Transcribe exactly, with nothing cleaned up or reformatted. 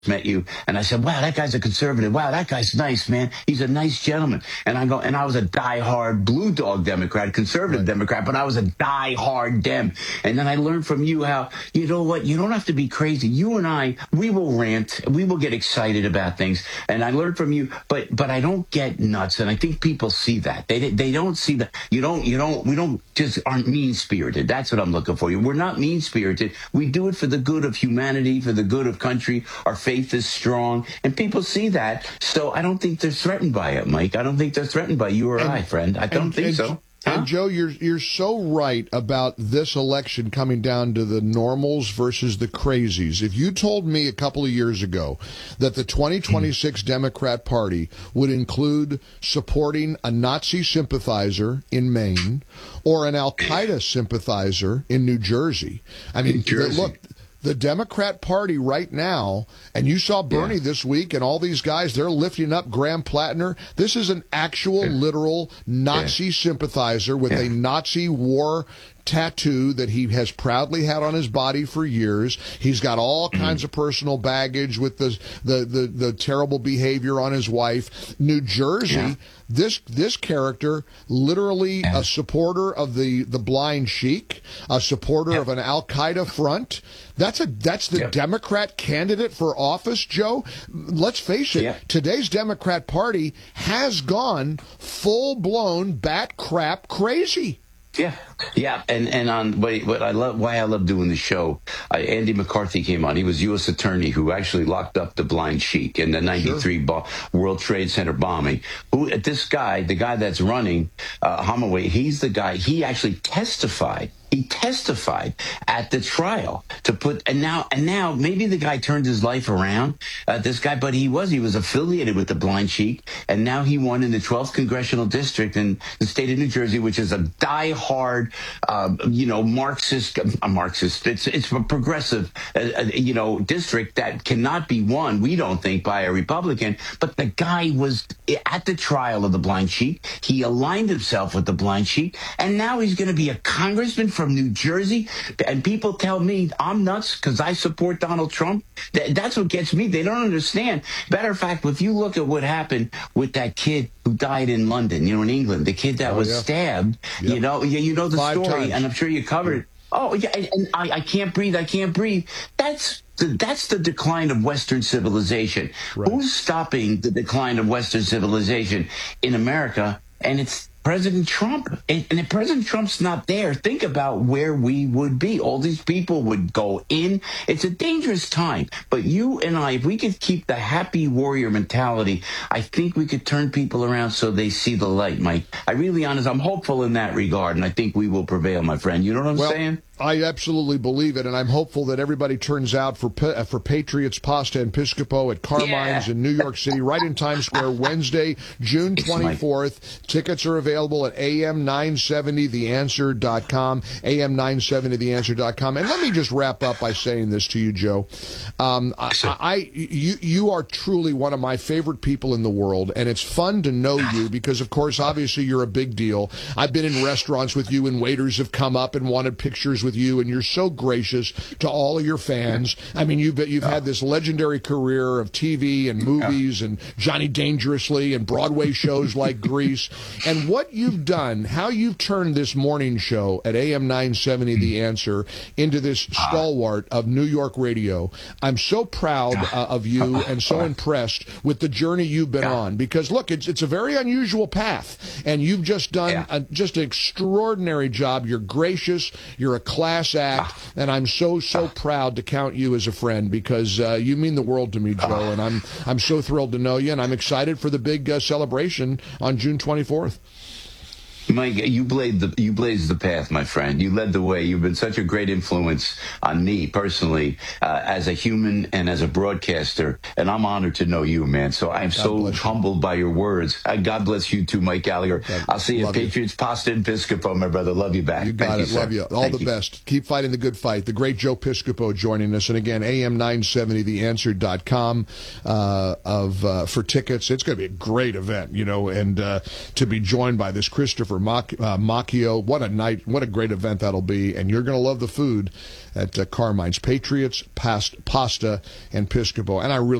met you, and I said, wow, that guy's a conservative. Wow, that guy's nice, man. He's a nice gentleman. And I go, and I was a diehard blue dog Democrat, conservative right. Democrat, but I was a diehard Dem. And then I learned from you how, you know what, you don't have to be crazy. You and I, we will rant, we will get excited about things. And I learned from you, but but I don't get nuts. And I think people see that. They they don't see that. You don't, you don't, we don't just aren't mean-spirited. That's what I'm looking for. We're not mean-spirited. We do it for the good of humanity, for the good of country. Our faith is strong, and people see that. So I don't think they're threatened by it, Mike. I don't think they're threatened by you or and, I, friend. I don't and, think and, so. Huh? And Joe, you're you're so right about this election coming down to the normals versus the crazies. If you told me a couple of years ago that the twenty twenty-six mm. Democrat Party would include supporting a Nazi sympathizer in Maine or an Al-Qaeda sympathizer in New Jersey, I mean, look. The Democrat Party right now, and you saw Bernie yeah. this week and all these guys, they're lifting up Graham Plattner. This is an actual, yeah. literal Nazi yeah. sympathizer with yeah. a Nazi war tattoo that he has proudly had on his body for years. He's got all kinds mm. of personal baggage with the, the, the, the terrible behavior on his wife. New Jersey, yeah. this this character, literally yeah. a supporter of the, the blind sheik, a supporter yeah. of an Al-Qaeda front. That's a that's the yeah. Democrat candidate for office, Joe. Let's face it, yeah. today's Democrat Party has gone full-blown bat crap crazy. Yeah, yeah, and and on what, what I love, why I love doing the show. Uh, Andy McCarthy came on. He was U S attorney who actually locked up the blind sheik in the ninety-three sure. bo- World Trade Center bombing. Who this guy, the guy that's running uh, Hamaway, he's the guy. He actually testified. He testified at the trial to put, and now, and now maybe the guy turned his life around, uh, this guy, but he was, he was affiliated with the blind sheik, and now he won in the twelfth congressional district in the state of New Jersey, which is a diehard, uh, you know, Marxist, a Marxist, it's, it's a progressive, uh, you know, district that cannot be won, we don't think, by a Republican, but the guy was at the trial of the blind sheik, he aligned himself with the blind sheik, and now he's going to be a congressman from New Jersey, and people tell me I'm nuts because I support Donald Trump. Th- that's what gets me. They don't understand. Matter of fact, if you look at what happened with that kid who died in London, you know, in England, the kid that oh, was yeah. stabbed, yep. you know, you, you know the Five story, times. And I'm sure you covered it. Oh, yeah, and, and I, I can't breathe, I can't breathe. That's the, that's the decline of Western civilization. Right. Who's stopping the decline of Western civilization in America? And it's President Trump. And, and if President Trump's not there, think about where we would be. All these people would go in. It's a dangerous time. But you and I, if we could keep the happy warrior mentality, I think we could turn people around so they see the light, Mike. I really honest, I'm hopeful in that regard, and I think we will prevail, my friend. You know what I'm well, saying? I absolutely believe it, and I'm hopeful that everybody turns out for for Patriots Pasta and Piscopo at Carmine's yeah. in New York City, right in Times Square, Wednesday, June twenty-fourth. Tickets are available at A M nine seventy the answer dot com, A M nine seventy the answer dot com. And let me just wrap up by saying this to you, Joe. Um, I, I, you, you are truly one of my favorite people in the world, and it's fun to know you because, of course, obviously you're a big deal. I've been in restaurants with you, and waiters have come up and wanted pictures with you, and you're so gracious to all of your fans. I mean, you've you've had this legendary career of T V and movies and Johnny Dangerously and Broadway shows like Grease. And what you've done, how you've turned this morning show at A M nine seventy The Answer into this stalwart of New York radio. I'm so proud uh, of you and so impressed with the journey you've been on. Because, look, it's it's a very unusual path, and you've just done a, just an extraordinary job. You're gracious. You're a class act, and I'm so, so proud to count you as a friend because uh, you mean the world to me, Joe, and I'm I'm so thrilled to know you, and I'm excited for the big uh, celebration on June twenty-fourth. Mike, you blazed the you blazed the path, my friend. You led the way. You've been such a great influence on me personally, uh, as a human and as a broadcaster. And I'm honored to know you, man. So I'm God so humbled by your words. Uh, God bless you too, Mike Gallagher. God, I'll see you at Patriots Pasta and Piscopo, my brother. Love you back. You got Thank it. You, Love you. All Thank the you. best. Keep fighting the good fight. The great Joe Piscopo joining us. And again, A M nine seventy the answer dot com uh, of uh, for tickets. It's going to be a great event, you know, and uh, to be joined by this Christopher Mac- uh, Macchio. What a night. What a great event that'll be. And you're going to love the food at uh, Carmine's. Patriots, past, Pasta, and Piscopo. And I really